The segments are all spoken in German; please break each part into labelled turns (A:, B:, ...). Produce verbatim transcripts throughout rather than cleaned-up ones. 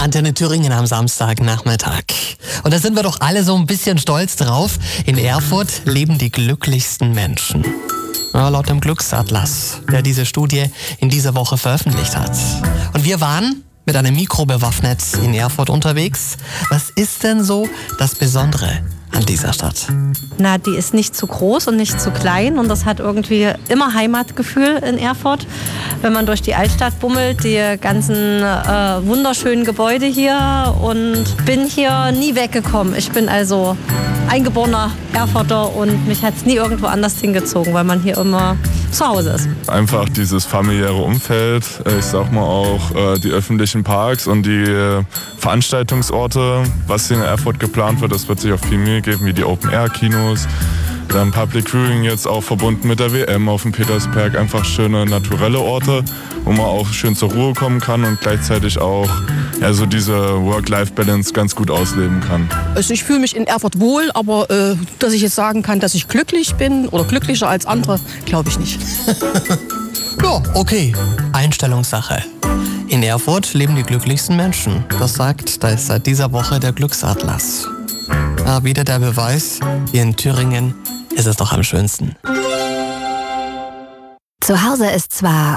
A: Antenne Thüringen am Samstagnachmittag. Und da sind wir doch alle so ein bisschen stolz drauf. In Erfurt leben die glücklichsten Menschen. Ja, laut dem Glücksatlas, der diese Studie in dieser Woche veröffentlicht hat. Und wir waren mit einem Mikro bewaffnet in Erfurt unterwegs. Was ist denn so das Besondere an dieser Stadt?
B: Na, die ist nicht zu groß und nicht zu klein und das hat irgendwie immer Heimatgefühl in Erfurt. Wenn man durch die Altstadt bummelt, die ganzen äh, wunderschönen Gebäude hier, und bin hier nie weggekommen. Ich bin also eingeborener Erfurter und mich hat es nie irgendwo anders hingezogen, weil man hier immer zu Hause ist.
C: Einfach dieses familiäre Umfeld, ich sag mal auch die öffentlichen Parks und die Veranstaltungsorte, was hier in Erfurt geplant wird, das wird sich auch viel Mühe geben, wie die Open-Air-Kinos. Dann Public Viewing jetzt auch verbunden mit der W M auf dem Petersberg. Einfach schöne naturelle Orte, wo man auch schön zur Ruhe kommen kann und gleichzeitig auch ja, so diese Work-Life-Balance ganz gut ausleben kann.
D: Also ich fühle mich in Erfurt wohl, aber äh, dass ich jetzt sagen kann, dass ich glücklich bin oder glücklicher als andere, glaube ich nicht.
A: Ja, okay. Einstellungssache. In Erfurt leben die glücklichsten Menschen. Das sagt da ist seit dieser Woche der Glücksatlas. Ja, wieder der Beweis, hier in Thüringen ist es doch am schönsten.
E: Zu Hause ist zwar...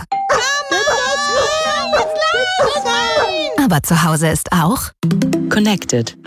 E: Aber zu Hause ist auch...
F: Connected.